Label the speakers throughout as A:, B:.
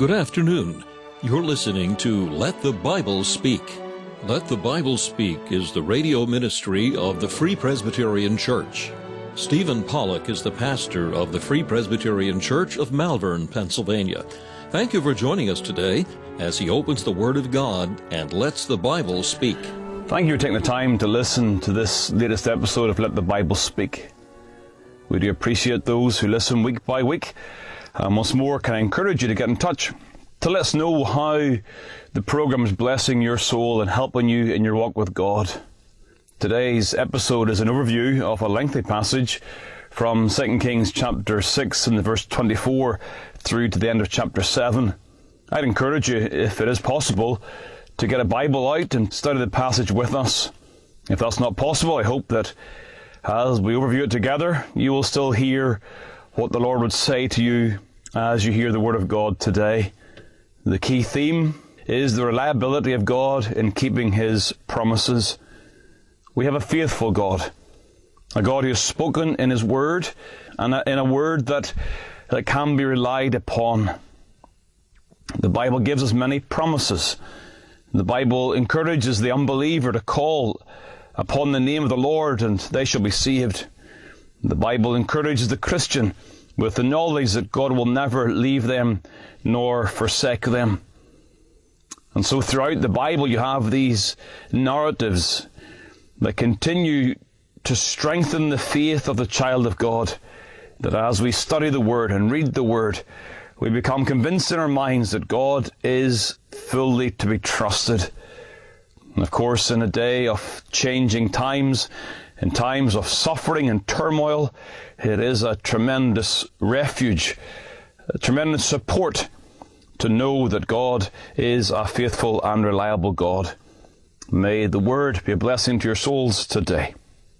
A: Good afternoon. You're listening to Let the Bible Speak. Let the Bible Speak is the radio ministry of the Free Presbyterian Church. Stephen Pollock is the pastor of the Free Presbyterian Church of Malvern, Pennsylvania. Thank you for joining us today as he opens the Word of God and lets the Bible speak.
B: Thank you for taking the time to listen to this latest episode of Let the Bible Speak. We do appreciate those who listen week by week. Once more, can I encourage you to get in touch to let us know how the program is blessing your soul and helping you in your walk with God. Today's episode is an overview of a lengthy passage from 2 Kings chapter 6 and the verse 24 through to the end of chapter 7. I'd encourage you, if it is possible, to get a Bible out and study the passage with us. If that's not possible, I hope that as we overview it together, you will still hear what the Lord would say to you as you hear the Word of God today. The key theme is the reliability of God in keeping His promises. We have a faithful God, a God who has spoken in His Word, and in a Word that can be relied upon. The Bible gives us many promises. The Bible encourages the unbeliever to call upon the name of the Lord and they shall be saved. The Bible encourages the Christian with the knowledge that God will never leave them nor forsake them. And so throughout the Bible you have these narratives that continue to strengthen the faith of the child of God, that as we study the Word and read the Word, we become convinced in our minds that God is fully to be trusted. And of course, in a day of changing times, in times of suffering and turmoil, it is a tremendous refuge, a tremendous support to know that God is a faithful and reliable God. May the Word be a blessing to your souls today.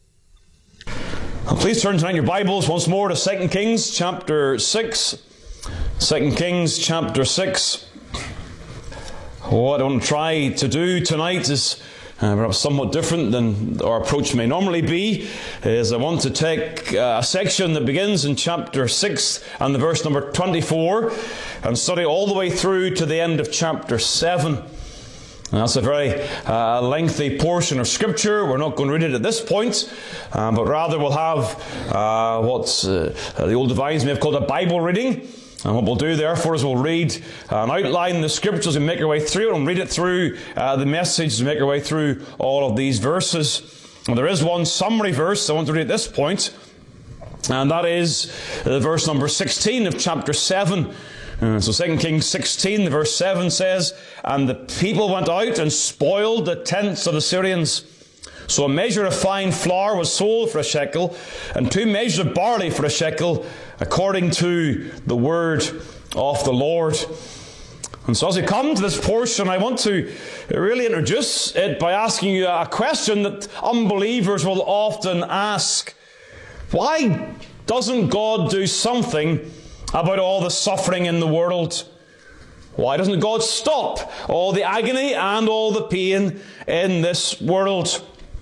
B: Please turn tonight your Bibles once more to 2 Kings chapter 6. 2 Kings chapter 6. What I want to try to do tonight is perhaps somewhat different than our approach may normally be, is I want to take a section that begins in chapter 6 and the verse number 24 and study all the way through to the end of chapter 7. And that's a very lengthy portion of Scripture. We're not going to read it at this point, but rather we'll have what the old divines may have called a Bible reading. And what we'll do, therefore, is we'll read and outline the Scriptures and make our way through it, and read it through the Message and make our way through all of these verses. And there is one summary verse I want to read at this point, and that is verse number 16 of chapter 7. So 2 Kings 16, the verse 7 says, "And the people went out and spoiled the tents of the Syrians. So a measure of fine flour was sold for a shekel, and 2 measures of barley for a shekel, according to the word of the Lord." And so as we come to this portion, I want to really introduce it by asking you a question that unbelievers will often ask. Why doesn't God do something about all the suffering in the world? Why doesn't God stop all the agony and all the pain in this world?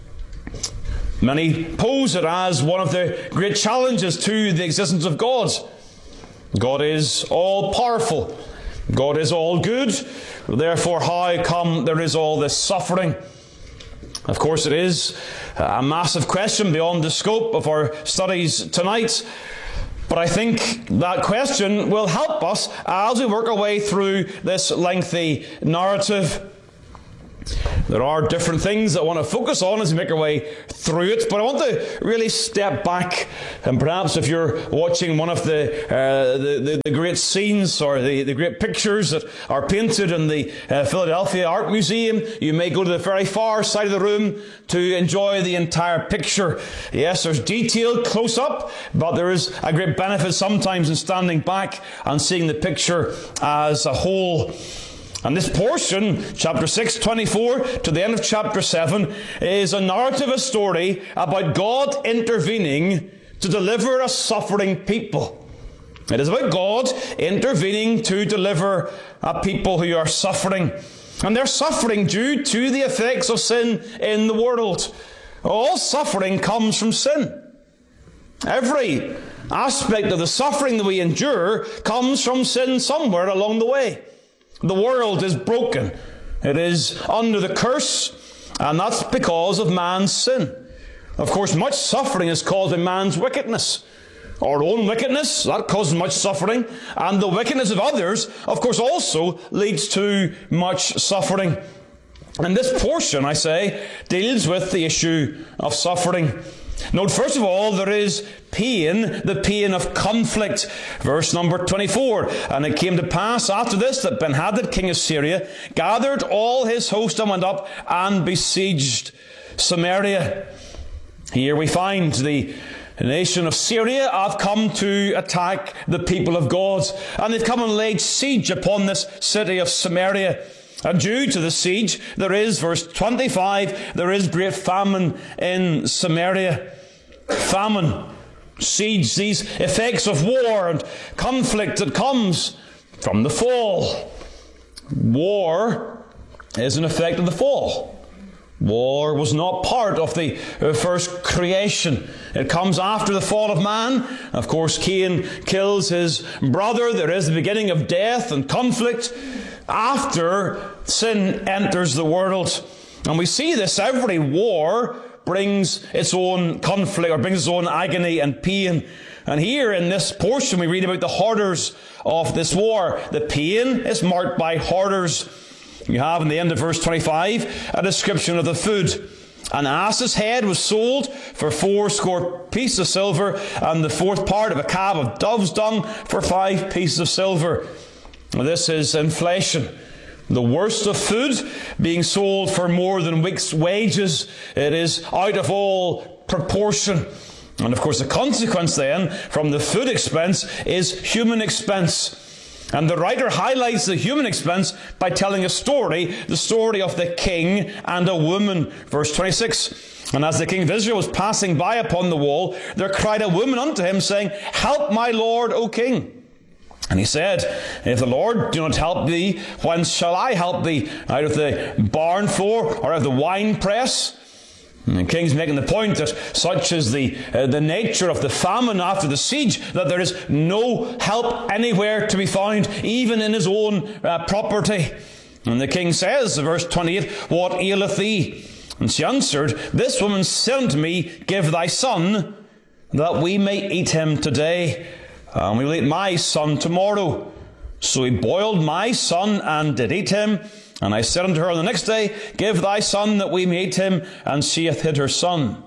B: Many pose it as one of the great challenges to the existence of God. God is all-powerful. God is all good. Therefore, how come there is all this suffering? Of course, it is a massive question beyond the scope of our studies tonight. But I think that question will help us as we work our way through this lengthy narrative. There are different things that I want to focus on as we make our way through it, but I want to really step back, and perhaps if you're watching one of the great scenes or the great pictures that are painted in the Philadelphia Art Museum, you may go to the very far side of the room to enjoy the entire picture. Yes, there's detail close up, but there is a great benefit sometimes in standing back and seeing the picture as a whole. And this portion, chapter 6, 24, to the end of chapter 7, is a narrative, a story about God intervening to deliver a suffering people. It is about God intervening to deliver a people who are suffering. And they're suffering due to the effects of sin in the world. All suffering comes from sin. Every aspect of the suffering that we endure comes from sin somewhere along the way. The world is broken. It is under the curse, and that's because of man's sin. Of course, much suffering is caused by man's wickedness. Our own wickedness, that causes much suffering, and the wickedness of others, of course, also leads to much suffering. And this portion, I say, deals with the issue of suffering. Note, first of all, there is pain, the pain of conflict. Verse number 24. And it came to pass after this that Ben-Hadad, king of Syria, gathered all his host and went up and besieged Samaria. Here we find the nation of Syria have come to attack the people of God. And they've come and laid siege upon this city of Samaria. And due to the siege, there is, verse 25, there is great famine in Samaria. Famine, siege, these effects of war and conflict that comes from the fall. War is an effect of the fall. War was not part of the first creation. It comes after the fall of man. Of course, Cain kills his brother. There is the beginning of death and conflict after sin enters the world. And we see this. Every war brings its own conflict, or brings its own agony and pain. And here in this portion we read about the horrors of this war. The pain is marked by horrors. You have in the end of verse 25 a description of the food. An ass's head was sold for 80 pieces of silver, and the fourth part of a calf of dove's dung for 5 pieces of silver. This is inflation. The worst of food being sold for more than a week's wages. It is out of all proportion. And of course the consequence then from the food expense is human expense. And the writer highlights the human expense by telling a story, the story of the king and a woman. Verse 26. And as the king of Israel was passing by upon the wall, there cried a woman unto him, saying, Help my lord, O king. And he said, If the Lord do not help thee, whence shall I help thee? Out of the barn floor, or out of the wine press? And the king's making the point that such is the nature of the famine after the siege, that there is no help anywhere to be found, even in his own property. And the king says, verse 28, What aileth thee? And she answered, This woman said unto me, Give thy son, that we may eat him today, and we will eat my son tomorrow. So he boiled my son, and did eat him. And I said unto her on the next day, Give thy son, that we may eat him. And she hath hid her son.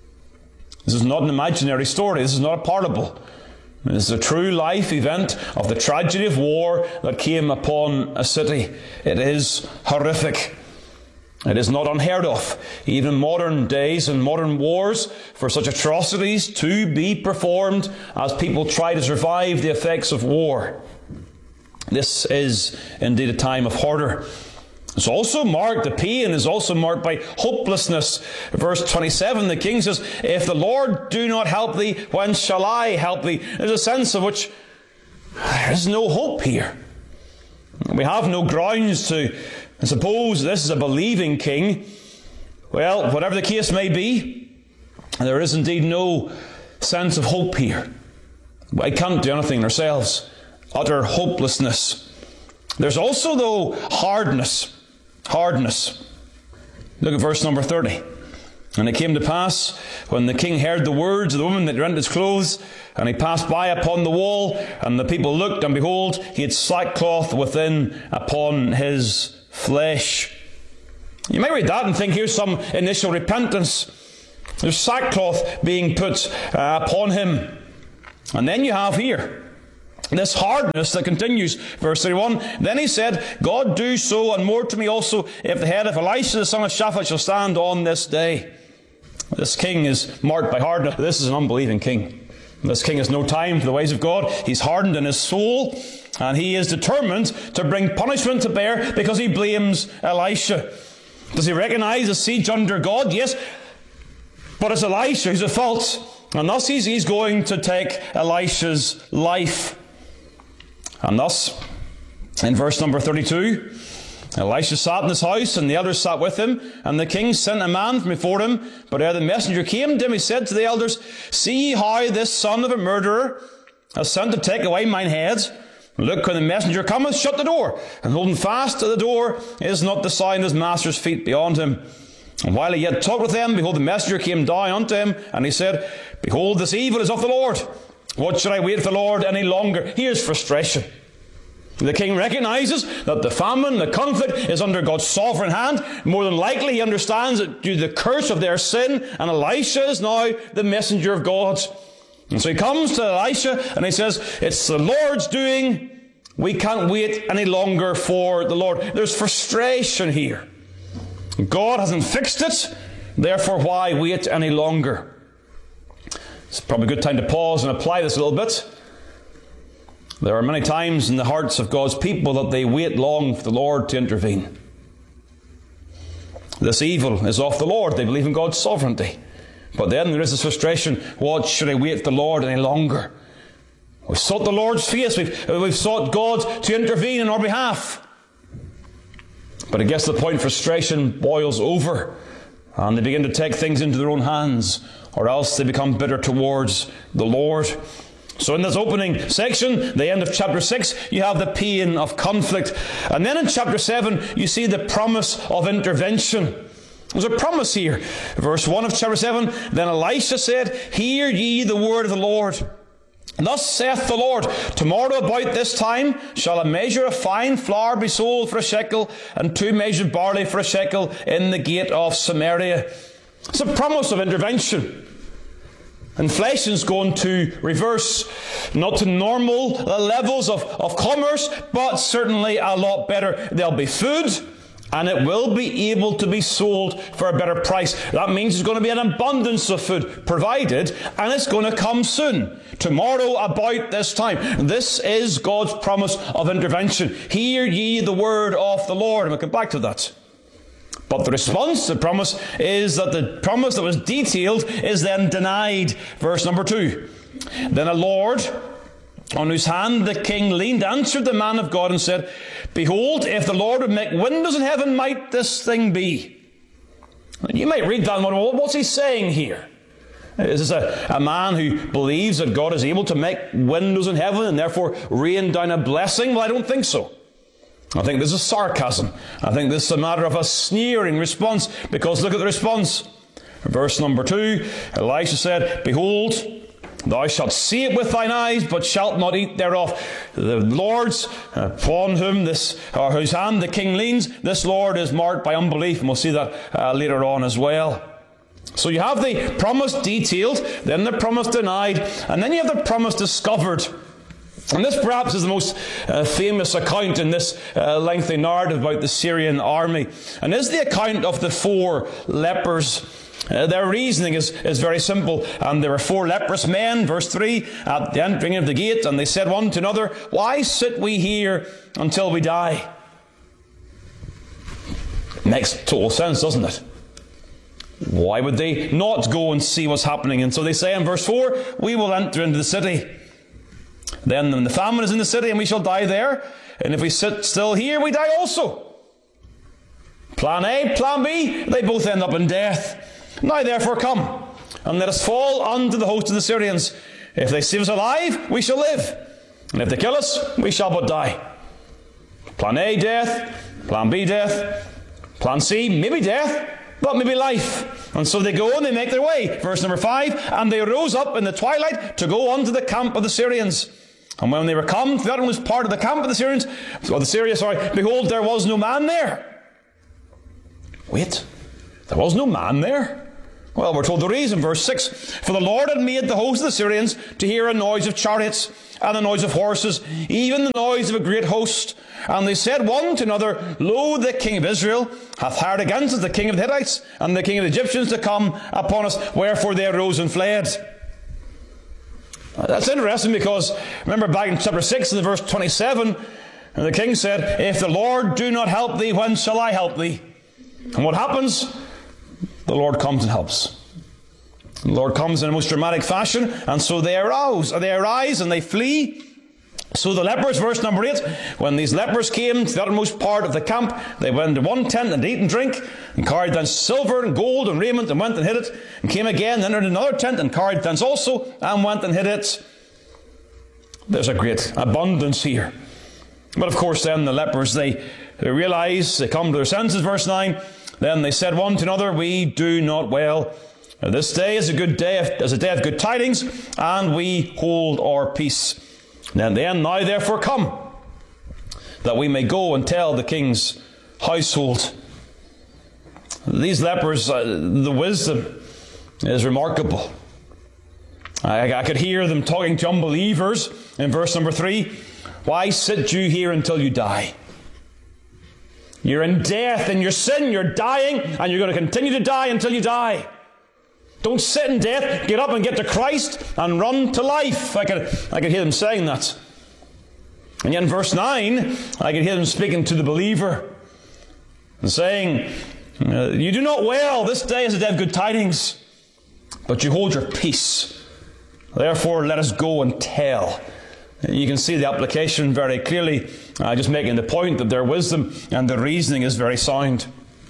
B: This is not an imaginary story. This is not a parable. This is a true life event of the tragedy of war that came upon a city. It is horrific. It is not unheard of, even in modern days and modern wars, for such atrocities to be performed as people try to survive the effects of war. This is indeed a time of horror. It's also marked, the pain is also marked by hopelessness. Verse 27, the king says, If the Lord do not help thee, whence shall I help thee? There's a sense of which there is no hope here. We have no grounds to suppose this is a believing king. Well, whatever the case may be, there is indeed no sense of hope here. We can't do anything ourselves. Utter hopelessness. There's also, though, hardness. Hardness. Look at verse number 30. And it came to pass, when the king heard the words of the woman, that rent his clothes, and he passed by upon the wall, and the people looked, and behold, he had sackcloth within upon his flesh. You may read that and think, here's some initial repentance. There's sackcloth being put upon him. And then you have here this hardness that continues. Verse 31, Then he said, God do so and more to me also, if the head of Elisha the son of Shaphat shall stand on this day. This king is marked by hardness. This is an unbelieving king. This king has no time for the ways of God. He's hardened in his soul, and he is determined to bring punishment to bear because he blames Elisha. Does he recognize a siege under God? Yes. But it's Elisha who's at fault. And thus he's going to take Elisha's life. And thus, in verse number 32, Elisha sat in his house, and the elders sat with him, and the king sent a man from before him. But ere the messenger came to him, he said to the elders, See ye how this son of a murderer has sent to take away mine head? Look, when the messenger cometh, shut the door, and holding fast to the door is not the sign of his master's feet beyond him. And while he yet talked with them, behold, the messenger came down unto him, and he said, Behold, this evil is of the Lord. What should I wait for the Lord any longer? Here's frustration. The king recognizes that the famine, the conflict, is under God's sovereign hand. More than likely, he understands that due to the curse of their sin, and Elisha is now the messenger of God. And so he comes to Elisha, and he says, It's the Lord's doing. We can't wait any longer for the Lord. There's frustration here. God hasn't fixed it, therefore why wait any longer? It's probably a good time to pause and apply this a little bit. There are many times in the hearts of God's people that they wait long for the Lord to intervene. This evil is of the Lord. They believe in God's sovereignty. But then there is this frustration. What should I wait for the Lord any longer? We've sought the Lord's face. We've sought God to intervene in our behalf. But it gets to the point frustration boils over, and they begin to take things into their own hands, or else they become bitter towards the Lord. So in this opening section, the end of chapter 6, you have the pain of conflict. And then in chapter 7, you see the promise of intervention. There's a promise here. Verse 1 of chapter 7, Then Elisha said, Hear ye the word of the Lord. Thus saith the Lord, Tomorrow about this time shall a measure of fine flour be sold for a shekel, and 2 measures of barley for a shekel in the gate of Samaria. It's a promise of intervention. Inflation's going to reverse, not to normal levels of commerce, but certainly a lot better. There'll be food, and it will be able to be sold for a better price. That means there's going to be an abundance of food provided, and it's going to come soon. Tomorrow about this time. This is God's promise of intervention. Hear ye the word of the Lord. And we'll come back to that. But the response to the promise is that the promise that was detailed is then denied. Verse number 2. Then a Lord, on whose hand the king leaned, answered the man of God and said, Behold, if the Lord would make windows in heaven, might this thing be? You might read that and wonder, well, what's he saying here? Is this a man who believes that God is able to make windows in heaven and therefore rain down a blessing? Well, I don't think so. I think this is sarcasm. I think this is a matter of a sneering response, because look at the response. Verse number 2, Elisha said, Behold, thou shalt see it with thine eyes, but shalt not eat thereof. The Lord's upon whom whose hand the king leans, this Lord is marked by unbelief, and we'll see that later on as well. So you have the promise detailed, then the promise denied, and then you have the promise discovered. And this perhaps is the most famous account in this lengthy narrative about the Syrian army, and is the account of the 4 lepers. Their reasoning is very simple. And there were 4 leprous men, verse 3, at the entering of the gate, and they said one to another, Why sit we here until we die? Makes total sense, doesn't it? Why would they not go and see what's happening? And so they say in verse 4, We will enter into the city. Then when the famine is in the city, and we shall die there. And if we sit still here, we die also. Plan A, plan B, they both end up in death. Now therefore come, and let us fall unto the host of the Syrians. If they save us alive, we shall live. And if they kill us, we shall but die. Plan A, death. Plan B, death. Plan C, maybe death, but maybe life. And so they go and they make their way. Verse number 5, And they rose up in the twilight to go unto the camp of the Syrians. And when they were come to the uttermost part of the camp of the Syrians, behold, there was no man there. Wait, there was no man there? Well, we're told the reason, verse 6. For the Lord had made the host of the Syrians to hear a noise of chariots, and the noise of horses, even the noise of a great host. And they said one to another, Lo, the king of Israel hath hired against us the king of the Hittites, and the king of the Egyptians to come upon us. Wherefore they arose and fled. That's interesting, because remember back in chapter 6 and verse 27, and the king said, If the Lord do not help thee, when shall I help thee? And what happens? The Lord comes and helps. The Lord comes in a most dramatic fashion, and so they arise and they flee. So the lepers, verse number 8, when these lepers came to the uttermost part of the camp, they went into one tent and ate and drink, and carried thence silver and gold and raiment, and went and hid it, and came again, and entered another tent, and carried thence also, and went and hid it. There's a great abundance here. But of course then the lepers, they realize, they come to their senses, verse 9, then they said one to another, we do not well. This day is a good day, as a day of good tidings, and we hold our peace. And then, now therefore come, that we may go and tell the king's household. These lepers, the wisdom is remarkable. I could hear them talking to unbelievers in verse number 3. Why sit you here until you die? You're in death in your sin, you're dying, and you're going to continue to die until you die. Don't sit in death, get up and get to Christ and run to life. I could hear them saying that. And yet in verse 9, I could hear them speaking to the believer and saying, you do not well, this day is a day of good tidings, but you hold your peace. Therefore let us go and tell. You can see the application very clearly, just making the point that their wisdom and their reasoning is very sound.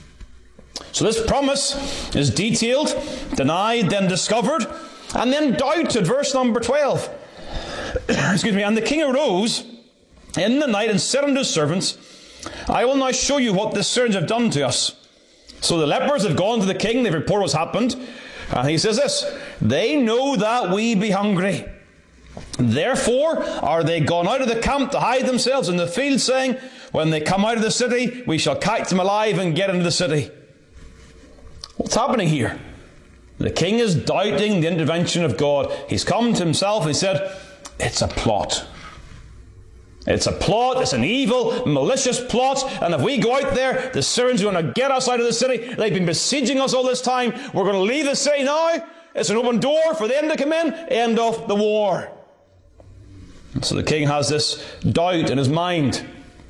B: So this promise is detailed, denied, then discovered, and then doubted. Verse number 12. Excuse me. And the king arose in the night and said unto his servants, I will now show you what the Syrians have done to us. So the lepers have gone to the king, they've reported what's happened, and he says this, they know that we be hungry. Therefore are they gone out of the camp to hide themselves in the field, saying, when they come out of the city, we shall catch them alive and get into the city. What's happening here? The king is doubting the intervention of God. He's come to himself and he said, it's a plot. It's a plot, it's an evil, malicious plot, and if we go out there, the Syrians are going to get us out of the city. They've been besieging us all this time. We're going to leave the city now. It's an open door for them to come in. End of the war. And so the king has this doubt in his mind,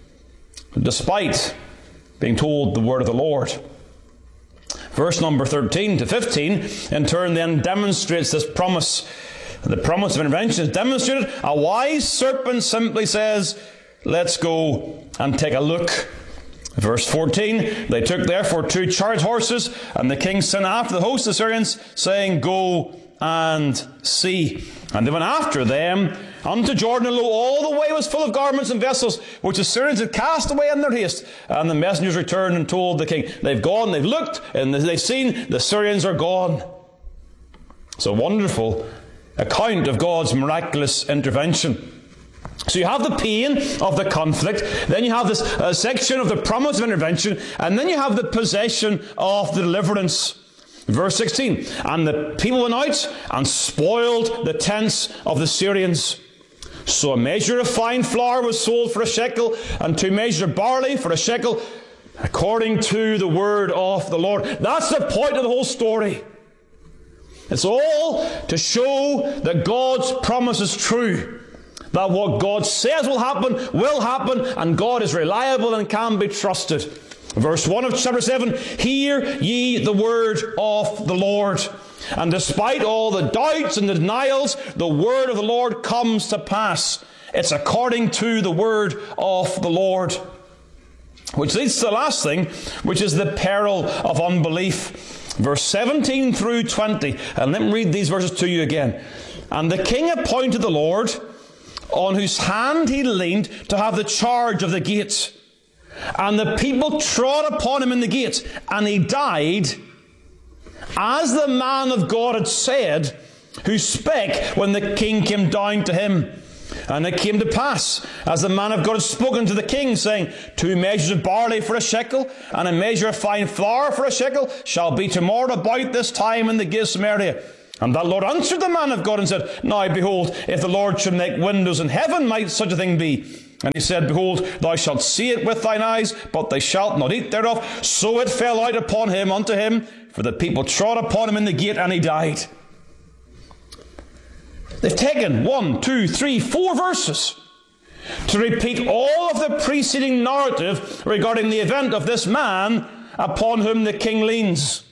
B: despite being told the word of the Lord. Verse number 13 to 15, in turn, then demonstrates this promise. The promise of intervention is demonstrated. A wise serpent simply says, let's go and take a look. Verse 14, they took therefore 2 chariot horses, and the king sent after the host of the Syrians, saying, go and see. And they went after them unto Jordan, and lo, all the way was full of garments and vessels, which the Syrians had cast away in their haste. And the messengers returned and told the king. They've gone, they've looked, and they've seen the Syrians are gone. It's a wonderful account of God's miraculous intervention. So you have the pain of the conflict, then you have this section of the promise of intervention, and then you have the possession of the deliverance. Verse 16, and the people went out and spoiled the tents of the Syrians. So a measure of fine flour was sold for a shekel, and 2 measures of barley for a shekel, according to the word of the Lord. That's the point of the whole story. It's all to show that God's promise is true. That what God says will happen, and God is reliable and can be trusted. Verse 1 of chapter 7, hear ye the word of the Lord. And despite all the doubts and the denials, the word of the Lord comes to pass. It's according to the word of the Lord. Which leads to the last thing, which is the peril of unbelief. Verse 17 through 20. And let me read these verses to you again. And the king appointed the Lord, on whose hand he leaned, to have the charge of the gates. And the people trod upon him in the gates, and he died, as the man of God had said, who spake when the king came down to him. And it came to pass, as the man of God had spoken to the king, saying, 2 measures of barley for a shekel, and a measure of fine flour for a shekel, shall be tomorrow about this time in the gate of Samaria. And that Lord answered the man of God and said, now behold, if the Lord should make windows in heaven, might such a thing be? And he said, behold, thou shalt see it with thine eyes, but they shalt not eat thereof. So it fell out upon him unto him, for the people trod upon him in the gate, and he died. They've taken 1, 2, 3, 4 verses to repeat all of the preceding narrative regarding the event of this man upon whom the king leans.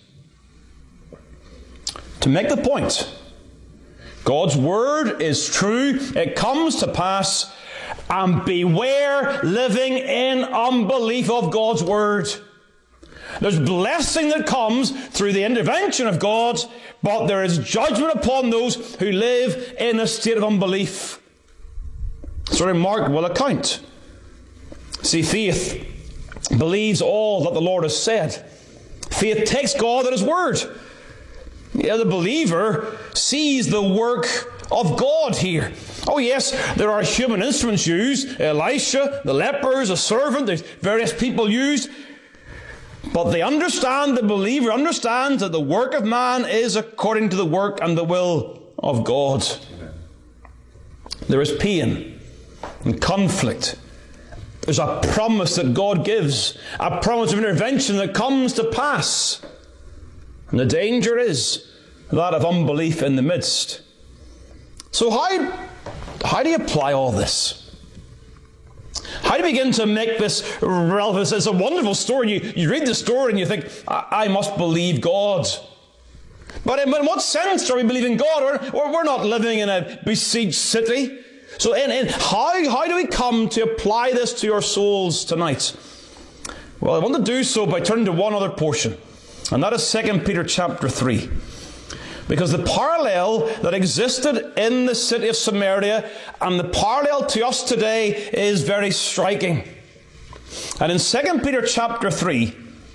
B: To make the point, God's word is true, it comes to pass, And beware living in unbelief of God's word. There's blessing that comes through the intervention of God, but there is judgment upon those who live in a state of unbelief. So Mark will account. See, faith believes all that the Lord has said. Faith takes God at His word. Yeah, the believer sees the work of God here. Oh yes, there are human instruments used. Elisha, the lepers, a servant, there's various people used. But they understand, the believer understands that the work of man is according to the work and the will of God. There is pain and conflict. There's a promise that God gives, a promise of intervention that comes to pass. And the danger is that of unbelief in the midst. So how do you apply all this? How do you begin to make this relevant? It's a wonderful story. You read the story and you think, I must believe God. But in what sense are we believing God? We're not living in a besieged city. So how do we come to apply this to your souls tonight? Well, I want to do so by turning to one other portion. And that is 2 Peter chapter 3. Because the parallel that existed in the city of Samaria and the parallel to us today is very striking. And in 2 Peter chapter 3,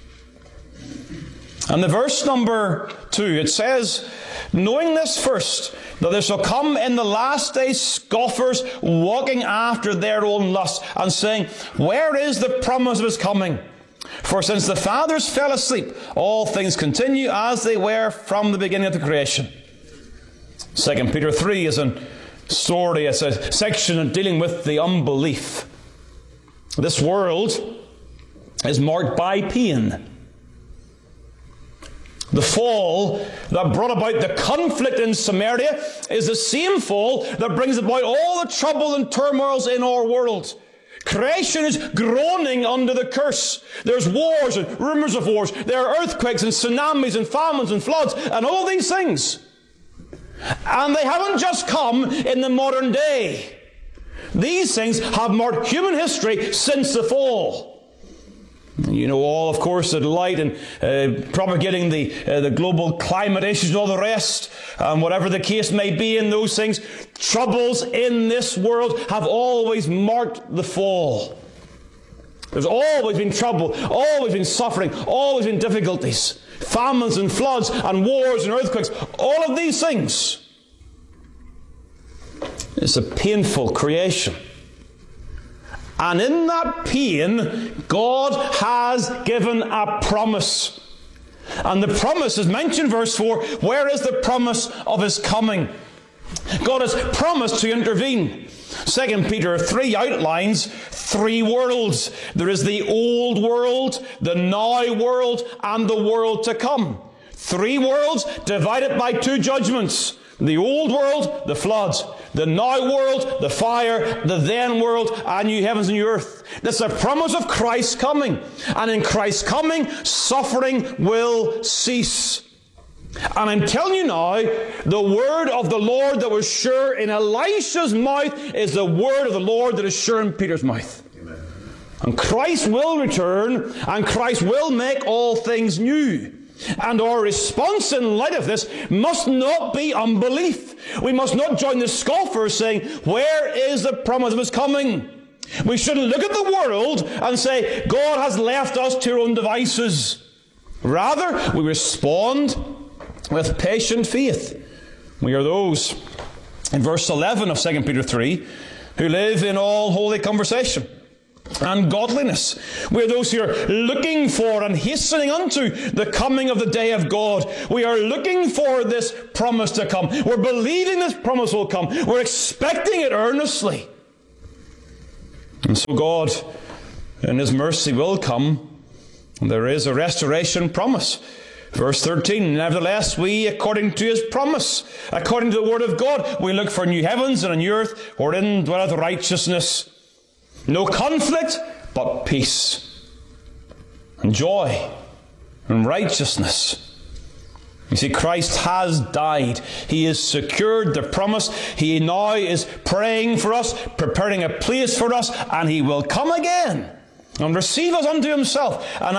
B: and the verse number 2, it says, knowing this first, that there shall come in the last days scoffers walking after their own lust, and saying, where is the promise of His coming? For since the fathers fell asleep, all things continue as they were from the beginning of the creation. 2 Peter 3 is a story, it's a section dealing with the unbelief. This world is marked by pain. The fall that brought about the conflict in Samaria is the same fall that brings about all the trouble and turmoils in our world. Creation is groaning under the curse. There's wars and rumors of wars. There are earthquakes and tsunamis and famines and floods and all these things. And they haven't just come in the modern day. These things have marked human history since the fall. You know all, of course, the delight in propagating the global climate issues and all the rest, whatever the case may be in those things. Troubles in this world have always marked the fall. There's always been trouble, always been suffering, always been difficulties. Famines and floods and wars and earthquakes, all of these things. It's a painful creation. And in that pain, God has given a promise. And the promise is mentioned in verse 4. Where is the promise of His coming? God has promised to intervene. 2 Peter 3 outlines three worlds. There is the old world, the now world, and the world to come. Three worlds divided by two judgments. The old world, the flood. The now world, the fire. The then world, and new heavens and new earth. That's a promise of Christ's coming. And in Christ's coming, suffering will cease. And I'm telling you now, the word of the Lord that was sure in Elisha's mouth is the word of the Lord that is sure in Peter's mouth. Amen. And Christ will return, and Christ will make all things new. And our response in light of this must not be unbelief. We must not join the scoffers saying, where is the promise of His coming? We shouldn't look at the world and say, God has left us to our own devices. Rather, we respond with patient faith. We are those, in verse 11 of 2 Peter 3, who live in all holy conversation and godliness. We are those who are looking for and hastening unto the coming of the day of God. We are looking for this promise to come. We're believing this promise will come. We're expecting it earnestly. And so God, in His mercy, will come. And there is a restoration promise. Verse 13, nevertheless, we, according to His promise, according to the word of God, we look for new heavens and a new earth, wherein dwelleth righteousness. No conflict, but peace, and joy, and righteousness.
C: You see, Christ has died. He has secured the promise. He now is praying for us, preparing a place for us, and He will come again and receive us unto Himself. And